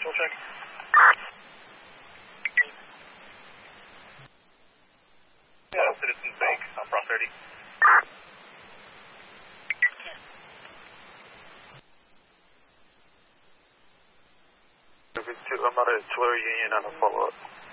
Visual check. Yeah, Citizens Bank on Prosperity. I'm at a Tulare Union on a follow-up.